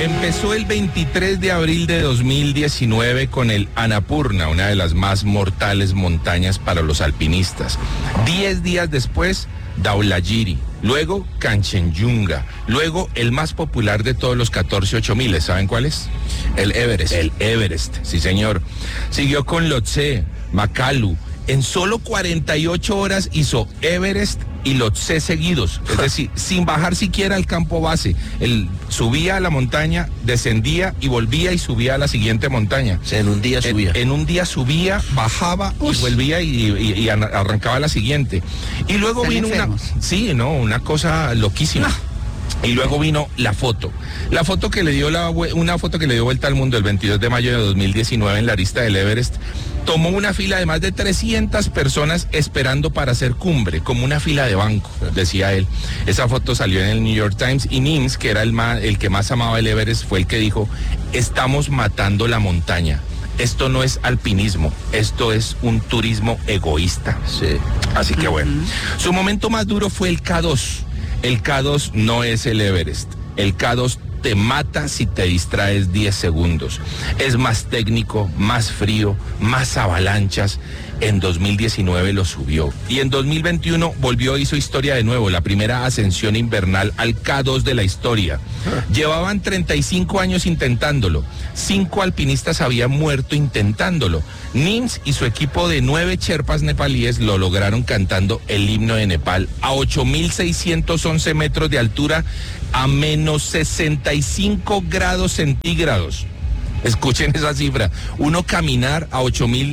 Empezó el 23 de abril de 2019 con el Annapurna, una de las más mortales montañas para los alpinistas. 10 días después, Dhaulagiri, luego Kanchenjunga, luego el más popular de todos los 14 8000, ¿saben cuál es? El Everest. El Everest, sí señor. Siguió con Lhotse, Makalu. En solo 48 horas hizo Everest y Lhotse seguidos, es decir, sin bajar siquiera al campo base. Él subía a la montaña, descendía y volvía y subía a la siguiente montaña. O sea, en un día subía. En un día subía, bajaba y volvía y arrancaba la siguiente. Y luego vino una cosa loquísima. Y luego vino la foto que le dio una foto que le dio vuelta al mundo el 22 de mayo de 2019 en la arista del Everest. Tomó una fila de más de 300 personas esperando para hacer cumbre, como una fila de banco, decía él. Esa foto salió en el New York Times y Nims, que era el que más amaba el Everest, fue el que dijo: estamos matando la montaña. Esto no es alpinismo, esto es un turismo egoísta. Sí. Así que bueno, su momento más duro fue el K2. El K2 no es el Everest. El K2 te mata si te distraes 10 segundos. Es más técnico, más frío, más avalanchas. En 2019 lo subió. Y en 2021 volvió, hizo historia de nuevo, la primera ascensión invernal al K2 de la historia. Llevaban 35 años intentándolo. 5 alpinistas habían muerto intentándolo. Nims y su equipo de 9 sherpas nepalíes lo lograron cantando el himno de Nepal a 8.611 metros de altura, a menos 65 grados centígrados. Escuchen esa cifra. Uno caminar a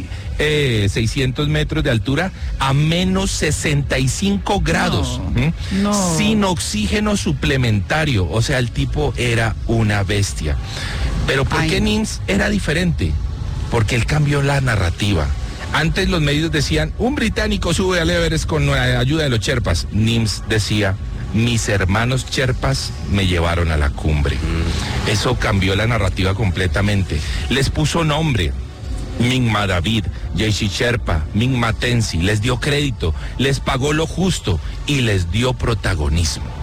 8.600 metros de altura a menos 65 grados. No. Sin oxígeno suplementario. O sea, el tipo era una bestia. Pero ¿por qué Nims era diferente? Porque él cambió la narrativa. Antes los medios decían: un británico sube al Everest con la ayuda de los sherpas. Nims decía: mis hermanos sherpas me llevaron a la cumbre. Eso cambió la narrativa completamente. Les puso nombre: Mingma David, Jayshi Sherpa, Mingma Tensi. Les dio crédito, les pagó lo justo y les dio protagonismo.